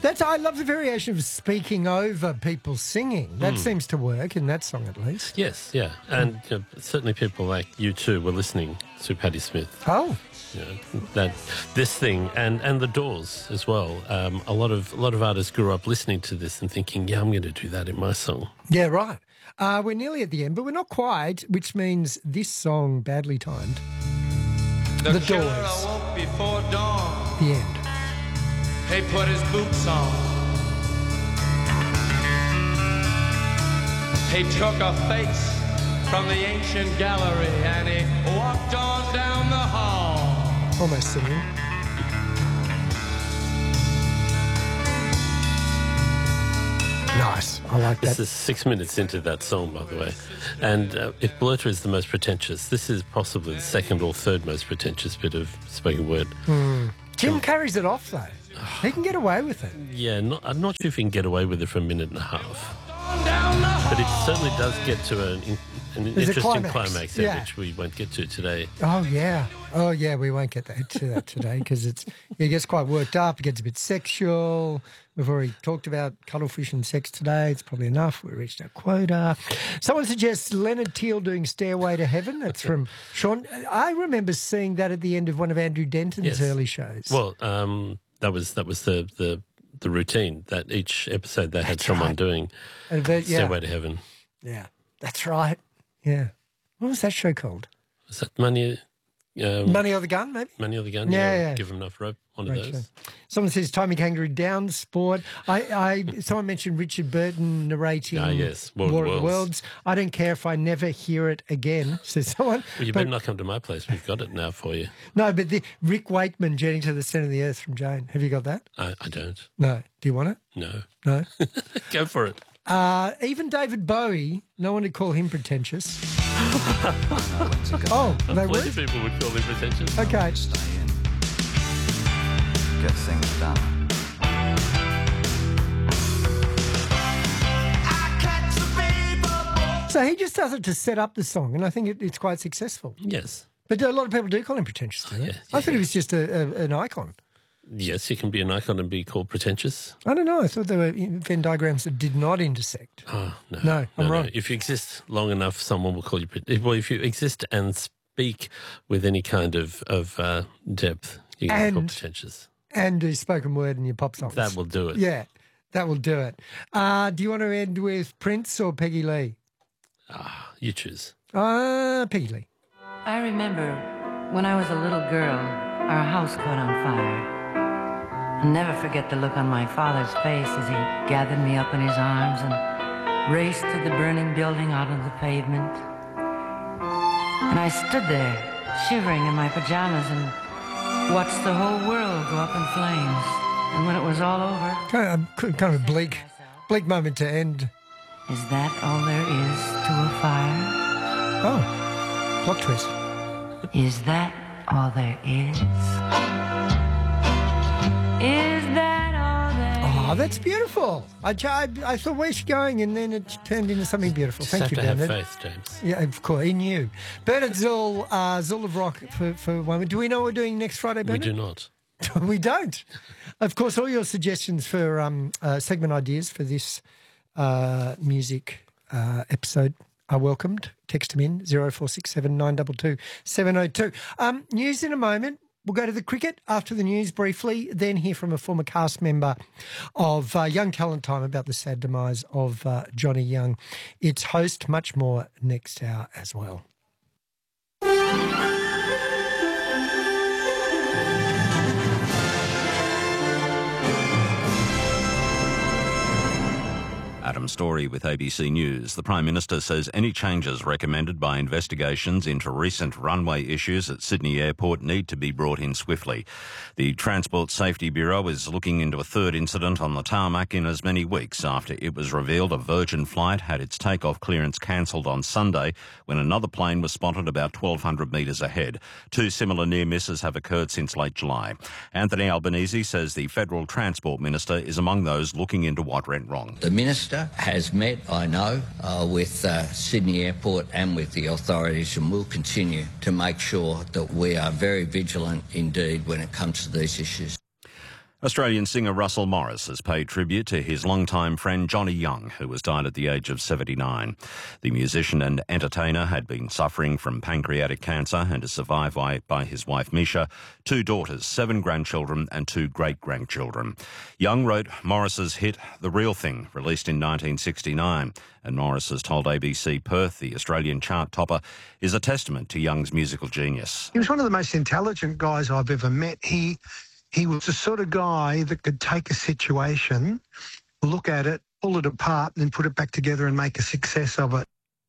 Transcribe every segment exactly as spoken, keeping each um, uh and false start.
That's I love the variation of speaking over people singing. That mm. seems to work in that song at least. Yes, yeah. And you know, certainly people like you too were listening to Patti Smith. Oh. You know, that this thing and, and the Doors as well. Um, a lot of a lot of artists grew up listening to this and thinking, yeah, I'm going to do that in my song. Yeah, right. Uh, we're nearly at the end, but we're not quite, which means this song, badly timed. The, the Doors. Awoke before dawn. The end. He put his boots on. He took a face from the ancient gallery and he walked on down the hall. Almost singing. Nice. I like that. This is six minutes into that song, by the way. And uh, if Bluter is the most pretentious, this is possibly the second or third most pretentious bit of spoken word. Mm. Jim carries it off, though. He can get away with it. Yeah, not, I'm not sure if he can get away with it for a minute and a half. But it certainly does get to an, an interesting climax, climax yeah. which we won't get to today. Oh, yeah. Oh, yeah, we won't get that, to that today because it's it gets quite worked up. It gets a bit sexual. We've already talked about cuttlefish and sex today. It's probably enough. We reached our quota. Someone suggests Leonard Teal doing Stairway to Heaven. That's from Sean. I remember seeing that at the end of one of Andrew Denton's yes. early shows. Well, um, that was that was the... the the routine that each episode they had that's someone right. doing bit, yeah. Stairway to Heaven. Yeah, that's right. Yeah. What was that show called? Was that Money... Um, Money or the Gun, maybe? Money or the Gun, yeah. yeah. yeah. Give them enough rope, one right, of those. Sure. Someone says Tommy Kangaroo Down Sport. I, I, someone mentioned Richard Burton narrating ah, yes. War, War of the Worlds. Worlds. I don't care if I never hear it again, says someone. Well, you but, better not come to my place. We've got it now for you. No, but the Rick Wakeman, Journey to the Centre of the Earth from Jane. Have you got that? I, I don't. No. Do you want it? No. No? Go for it. Uh, even David Bowie, no one would call him pretentious. oh, they would? Plenty of people would call him pretentious. Okay. Get things done. So he just does it to set up the song, and I think it, it's quite successful. Yes. But a lot of people do call him pretentious, don't they? Yeah, I thought he was just a, a, an icon. Yes, you can be an icon and be called pretentious. I don't know. I thought there were Venn diagrams that did not intersect. Oh, no. No, I'm no, wrong. No. If you exist long enough, someone will call you pretentious. Well, if you exist and speak with any kind of, of uh, depth, you can be called pretentious. And do spoken word in your pop songs. That will do it. Yeah, that will do it. Uh, do you want to end with Prince or Peggy Lee? Ah, you choose. Uh, Peggy Lee. I remember when I was a little girl, our house caught on fire. I'll never forget the look on my father's face as he gathered me up in his arms and raced to the burning building out on the pavement. And I stood there, shivering in my pajamas, and watched the whole world go up in flames. And when it was all over... Kind of, kind of a bleak, bleak moment to end. Is that all there is to a fire? Oh, plot twist. Is that all there is? Is that all there Oh, that's beautiful. I, I, I thought, where's she going? And then it turned into something beautiful. Just Thank have you, to Bernard. have faith, James. Yeah, of course, in you. Bernard Zull, uh, Zull of Rock for, for one. Do we know what we're doing next Friday, Bernard? We do not. We don't. Of course, all your suggestions for um, uh, segment ideas for this uh, music uh, episode are welcomed. Text them in, zero four six seven nine two two seven zero two. Um, news in a moment. We'll go to the cricket after the news briefly, then hear from a former cast member of uh, Young Talent Time about the sad demise of uh, Johnny Young. It's host, much more next hour as well. Adam Story with A B C News. The Prime Minister says any changes recommended by investigations into recent runway issues at Sydney Airport need to be brought in swiftly. The Transport Safety Bureau is looking into a third incident on the tarmac in as many weeks after it was revealed a Virgin flight had its takeoff clearance cancelled on Sunday when another plane was spotted about twelve hundred metres ahead. Two similar near misses have occurred since late July. Anthony Albanese says the Federal Transport Minister is among those looking into what went wrong. The Minister has met, I know, uh, with uh, Sydney Airport and with the authorities, and will continue to make sure that we are very vigilant indeed when it comes to these issues. Australian singer Russell Morris has paid tribute to his longtime friend Johnny Young, who has died at the age of seventy-nine. The musician and entertainer had been suffering from pancreatic cancer and is survived by, by his wife Misha, two daughters, seven grandchildren and two great-grandchildren. Young wrote Morris's hit The Real Thing, released in nineteen sixty-nine, and Morris has told A B C Perth the Australian chart topper is a testament to Young's musical genius. He was one of the most intelligent guys I've ever met. He... He was the sort of guy that could take a situation, look at it, pull it apart, and then put it back together and make a success of it.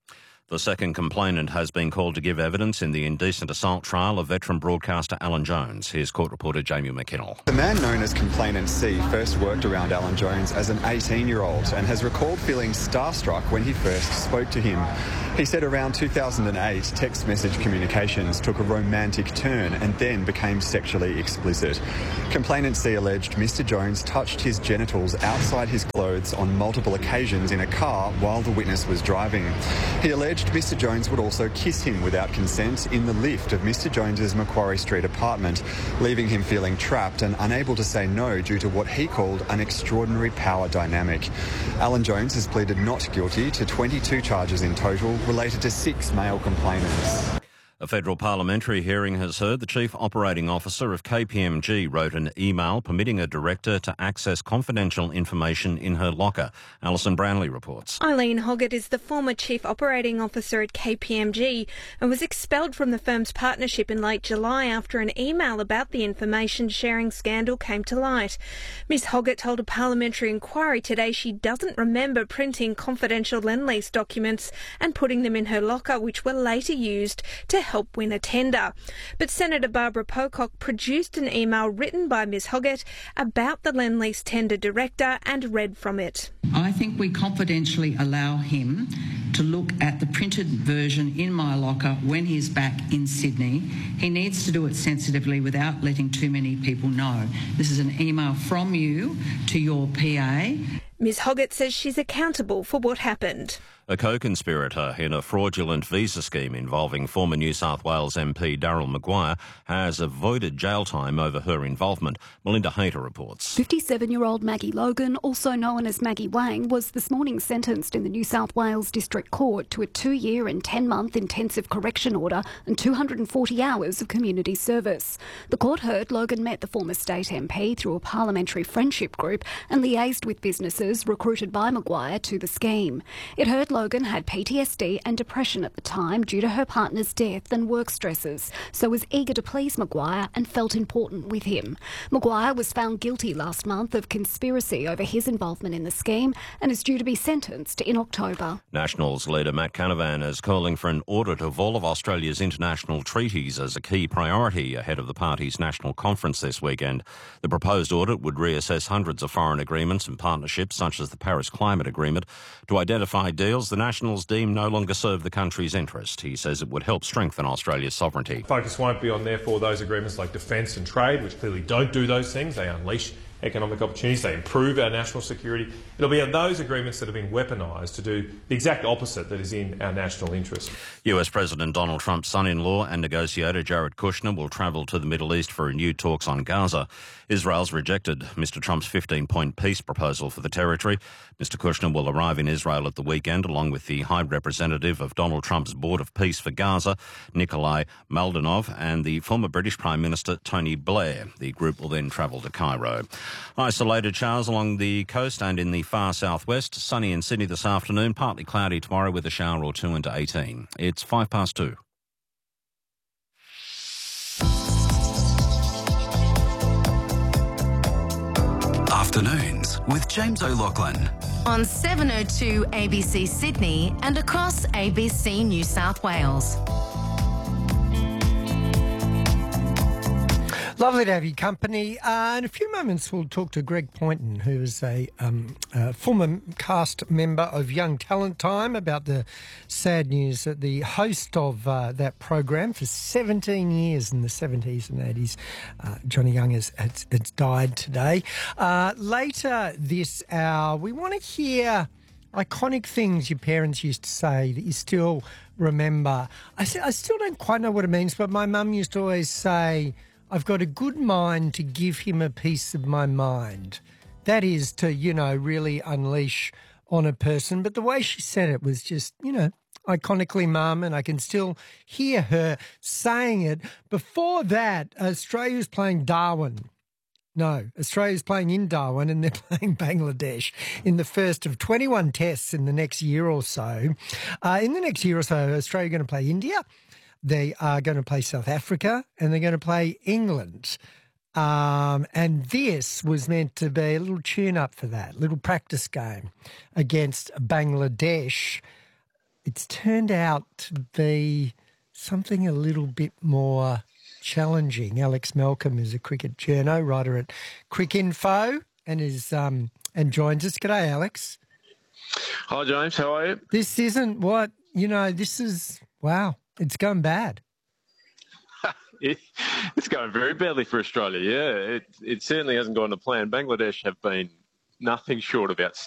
The second complainant has been called to give evidence in the indecent assault trial of veteran broadcaster Alan Jones. Here's court reporter Jamie McKinnell. The man known as Complainant C first worked around Alan Jones as an eighteen-year-old and has recalled feeling starstruck when he first spoke to him. He said around two thousand eight, text message communications took a romantic turn and then became sexually explicit. Complainant C alleged Mister Jones touched his genitals outside his clothes on multiple occasions in a car while the witness was driving. He alleged Mister Jones would also kiss him without consent in the lift of Mister Jones's Macquarie Street apartment, leaving him feeling trapped and unable to say no due to what he called an extraordinary power dynamic. Alan Jones has pleaded not guilty to twenty-two charges in total related to six male complainants. A federal parliamentary hearing has heard the Chief Operating Officer of K P M G wrote an email permitting a director to access confidential information in her locker. Alison Brownlee reports. Eileen Hoggett is the former Chief Operating Officer at K P M G and was expelled from the firm's partnership in late July after an email about the information sharing scandal came to light. Miss Hoggett told a parliamentary inquiry today she doesn't remember printing confidential Lendlease documents and putting them in her locker, which were later used to help win a tender. But Senator Barbara Pocock produced an email written by Miss Hoggett about the Lendlease tender director and read from it. I think we confidentially allow him to look at the printed version in my locker when he's back in Sydney. He needs to do it sensitively without letting too many people know. This is an email from you to your P A. Miss Hoggett says she's accountable for what happened. A co-conspirator in a fraudulent visa scheme involving former New South Wales M P Daryl Maguire has avoided jail time over her involvement. Melinda Hayter reports. fifty-seven-year-old Maggie Logan, also known as Maggie Wang, was this morning sentenced in the New South Wales District Court to a two-year and ten-month intensive correction order and two hundred forty hours of community service. The court heard Logan met the former state M P through a parliamentary friendship group and liaised with businesses recruited by Maguire to the scheme. It heard Logan had P T S D and depression at the time due to her partner's death and work stresses, so was eager to please Maguire and felt important with him. Maguire was found guilty last month of conspiracy over his involvement in the scheme and is due to be sentenced in October. Nationals leader Matt Canavan is calling for an audit of all of Australia's international treaties as a key priority ahead of the party's national conference this weekend. The proposed audit would reassess hundreds of foreign agreements and partnerships such as the Paris Climate Agreement to identify deals the Nationals deem no longer serve the country's interest. He says it would help strengthen Australia's sovereignty. Focus won't be on, therefore, those agreements like defence and trade, which clearly don't do those things. They unleash economic opportunities, they improve our national security. It'll be on those agreements that have been weaponised to do the exact opposite that is in our national interest. U S President Donald Trump's son-in-law and negotiator Jared Kushner will travel to the Middle East for renewed talks on Gaza. Israel's rejected Mister Trump's fifteen-point peace proposal for the territory. Mister Kushner will arrive in Israel at the weekend along with the High Representative of Donald Trump's Board of Peace for Gaza, Nikolai Maldonov, and the former British Prime Minister Tony Blair. The group will then travel to Cairo. Isolated showers along the coast and in the far southwest. Sunny in Sydney this afternoon, partly cloudy tomorrow with a shower or two into eighteen. It's five past two. Afternoons with James O'Loughlin. On seven oh two A B C Sydney and across A B C New South Wales. Lovely to have your company. Uh, in a few moments, we'll talk to Greg Poynton, who is a um, uh, former cast member of Young Talent Time, about the sad news that the host of uh, that program for seventeen years in the seventies and eighties, uh, Johnny Young, has, has, has died today. Uh, later this hour, we want to hear iconic things your parents used to say that you still remember. I, I still don't quite know what it means, but my mum used to always say, I've got a good mind to give him a piece of my mind. That is to, you know, really unleash on a person. But the way she said it was just, you know, iconically mum, and I can still hear her saying it. Before that, Australia's playing Darwin. No, Australia's playing in Darwin and they're playing Bangladesh in the first of twenty-one tests in the next year or so. Uh, in the next year or so, Australia are going to play India, they are going to play South Africa, and they're going to play England. Um, and this was meant to be a little tune-up for that, a little practice game against Bangladesh. It's turned out to be something a little bit more challenging. Alex Malcolm is a cricket journo, writer at Cricinfo, and is um, and joins us. G'day, Alex. Hi, James. How are you? This isn't what, you know, this is, wow, it's going bad. it, it's going very badly for Australia, yeah. It, it certainly hasn't gone to plan. Bangladesh have been nothing short of outstanding.